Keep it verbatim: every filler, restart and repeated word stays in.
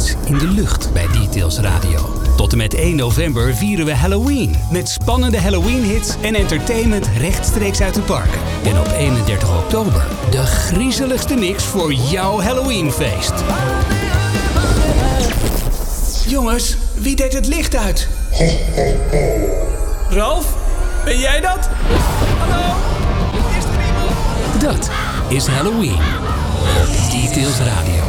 hits in de lucht bij Details Radio. Tot en met één november vieren we Halloween. Met spannende Halloween-hits en entertainment rechtstreeks uit de parken. En op eenendertig oktober de griezeligste mix voor jouw Halloweenfeest. Jongens, wie deed het licht uit? Ralf, ben jij dat? Hallo? Is er iemand? Dat is Halloween. Details Radio.